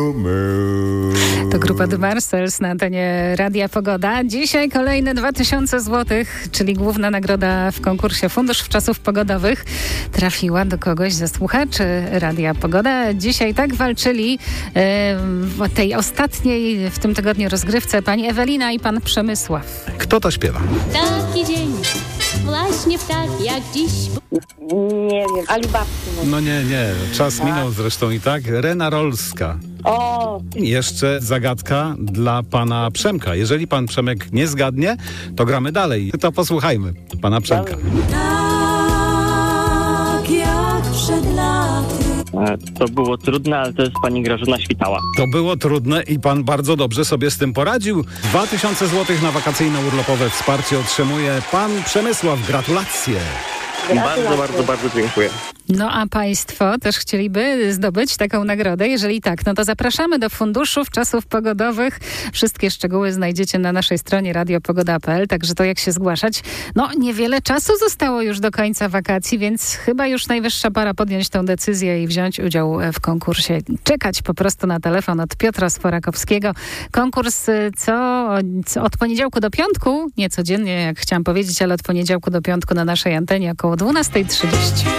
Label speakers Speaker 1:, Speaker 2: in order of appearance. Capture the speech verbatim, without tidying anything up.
Speaker 1: To grupa The Marcels na antenie Radia Pogoda. Dzisiaj kolejne dwa tysiące złotych, czyli główna nagroda w konkursie Fundusz Wczasów Pogodowych, trafiła do kogoś ze słuchaczy Radia Pogoda. Dzisiaj tak walczyli e, w tej ostatniej w tym tygodniu rozgrywce pani Ewelina i pan Przemysław.
Speaker 2: Kto to śpiewa?
Speaker 3: Taki dzień, właśnie w tak jak dziś.
Speaker 4: Nie wiem, Alibaba.
Speaker 2: No nie, nie. Czas minął zresztą i tak. Rena Rolska.
Speaker 4: O,
Speaker 2: Jeszcze zagadka dla pana Przemka. Jeżeli pan Przemek nie zgadnie, to gramy dalej. To posłuchajmy pana Przemka.
Speaker 5: Tak jak przed laty.
Speaker 6: E, To było trudne, ale to jest pani Grażyna Świtała.
Speaker 2: To było trudne i pan bardzo dobrze sobie z tym poradził. dwa tysiące złotych na wakacyjno-urlopowe wsparcie otrzymuje pan Przemysław. Gratulacje.
Speaker 6: Bardzo, bardzo, bardzo dziękuję.
Speaker 1: No a państwo też chcieliby zdobyć taką nagrodę? Jeżeli tak, no to zapraszamy do Funduszu Wczasów Pogodowych. Wszystkie szczegóły znajdziecie na naszej stronie radiopogoda kropka p l, także to jak się zgłaszać. No niewiele czasu zostało już do końca wakacji, więc chyba już najwyższa pora podjąć tę decyzję i wziąć udział w konkursie. Czekać po prostu na telefon od Piotra Sforakowskiego. Konkurs co, co od poniedziałku do piątku, nie codziennie jak chciałam powiedzieć, ale od poniedziałku do piątku na naszej antenie około dwunasta trzydzieści.